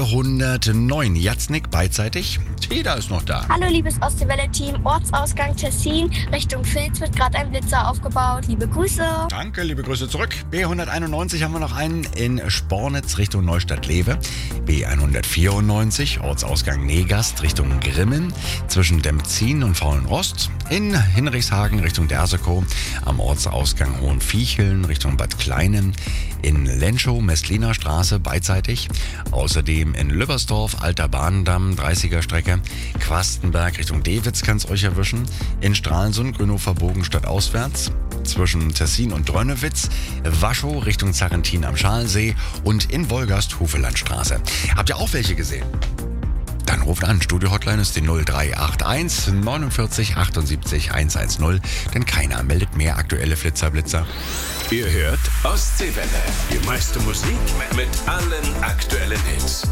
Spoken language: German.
B109. Jatznik beidseitig. Teda ist noch da. Hallo liebes Ostseewelle-Team, Ortsausgang Tessin, Richtung Vilz wird gerade ein Blitzer aufgebaut. Liebe Grüße. Danke, liebe Grüße zurück. B191 haben wir noch einen in Spornitz Richtung Neustadt-Lewe. B194, Ortsausgang Negast Richtung Grimmen, zwischen Dempzin und Faulenrost. In Hinrichshagen Richtung Dersekow, am Ortsausgang Hohenviecheln Richtung Bad Kleinen. In Lenschow, Mestliner Straße beidseitig. Außerdem in Lübbersdorf, Alter Bahndamm, 30er Strecke. Quastenberg Richtung Dewitz kann es euch erwischen. In Stralsund, Grünhofer Bogen stadtauswärts. Zwischen Tessin und Drönnewitz. Waschow Richtung Zarrentin am Schalsee. Und in Wolgast, Hufelandstraße. Habt ihr auch welche gesehen? Dann ruft an. Studio-Hotline ist die 0381 49 78 110, denn keiner meldet mehr aktuelle Flitzer. Ihr hört Ostseewelle. Die meiste Musik mit allen aktuellen Hits.